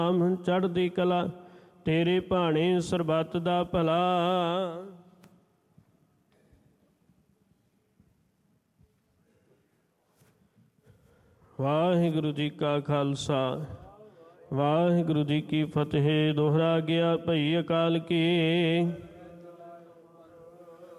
ਨਾਮ ਚੜ੍ਹਦੀ ਕਲਾ, ਤੇਰੇ ਭਾਣੇ ਸਰਬੱਤ ਦਾ ਭਲਾ। ਵਾਹਿਗੁਰੂ ਜੀ ਕਾ ਖਾਲਸਾ, ਵਾਹਿਗੁਰੂ ਜੀ ਕੀ ਫਤਿਹ। ਦੋਹਰਾ ਗਿਆ ਭਈ ਅਕਾਲ ਕੀ।